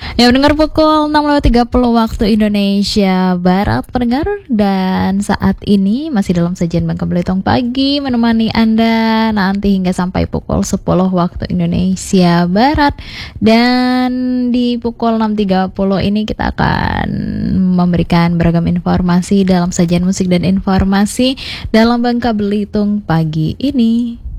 Ya, mendengar pukul 6.30 waktu Indonesia Barat, pendengar, dan saat ini masih dalam sajian Bangka Belitung Pagi menemani Anda nanti hingga sampai pukul 10 waktu Indonesia Barat. Dan di pukul 6.30 ini kita akan memberikan beragam informasi dalam sajian musik dan informasi dalam Bangka Belitung Pagi ini.